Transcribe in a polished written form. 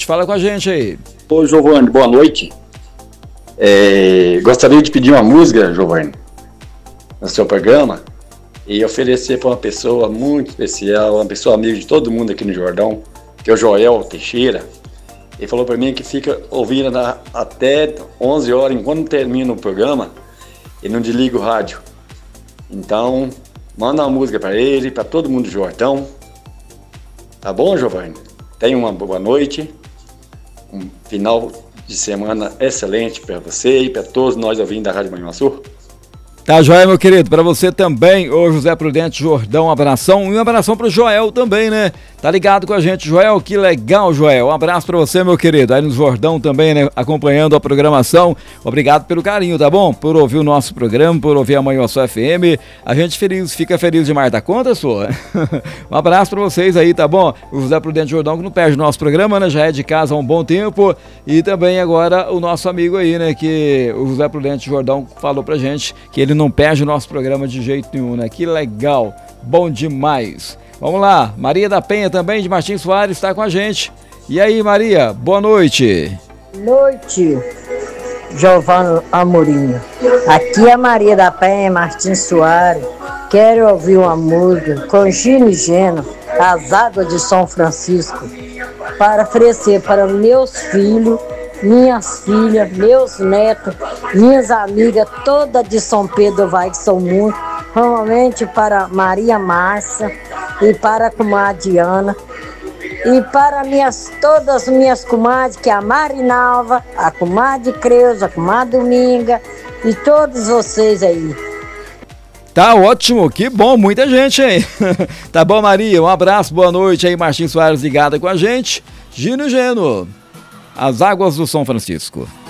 Fala com a gente aí. Ô, Giovanni, boa noite. Gostaria de pedir uma música, Giovanni, no seu programa, e oferecer para uma pessoa muito especial, uma pessoa amiga de todo mundo aqui no Jordão, que é o Joel Teixeira. Ele falou para mim que fica ouvindo até 11 horas, enquanto termina o programa, ele não desliga o rádio. Então, manda uma música para ele, para todo mundo do Jordão. Tá bom, Giovanni? Tenha uma boa noite, um final de semana excelente para você e para todos nós ouvintes da Rádio Manhuaçu. Tá joia, meu querido, para você também, ô José Prudente Jordão, um abração, e um abração pro Joel também, né? Tá ligado com a gente, Joel? Que legal, Joel. Um abraço pra você, meu querido. Aí no Jordão também, né? Acompanhando a programação. Obrigado pelo carinho, tá bom? Por ouvir o nosso programa, por ouvir a Manhuaçu FM. A gente fica feliz demais da conta, sua. Um abraço pra vocês aí, tá bom? O José Prudente Jordão, que não perde o nosso programa, né? Já é de casa há um bom tempo. E também agora o nosso amigo aí, né? Que o José Prudente Jordão falou pra gente que ele não perde o nosso programa de jeito nenhum, né? Que legal. Bom demais. Vamos lá, Maria da Penha também, de Martins Soares, está com a gente. E aí, Maria, boa noite. Noite, Giovanni Amorim. Aqui é Maria da Penha, Martins Soares. Quero ouvir uma música com Gino e Geno, As Águas de São Francisco, para oferecer para meus filhos, minhas filhas, meus netos, minhas amigas, todas de São Pedro Vai, que são muitos, normalmente para Maria Márcia e para a comadre Ana, e para todas as minhas comadres, que é a Marinalva, a comadre Creuza, a comadre Dominga e todos vocês aí. Tá ótimo, que bom, muita gente, hein? Tá bom, Maria, um abraço, boa noite aí, Martins Soares ligada com a gente. Gino e Geno, As Águas do São Francisco.